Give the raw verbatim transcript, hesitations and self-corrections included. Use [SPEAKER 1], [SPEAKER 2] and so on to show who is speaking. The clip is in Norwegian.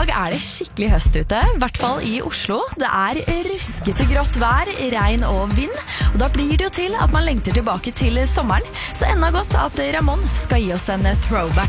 [SPEAKER 1] dag er det skikkelig høst ute, I hvert fall I Oslo. Det er ruskete grått vær, regn og vind, og da blir det jo til at man lengter tilbake til sommeren. Så enda godt at Ramón skal gi oss en throwback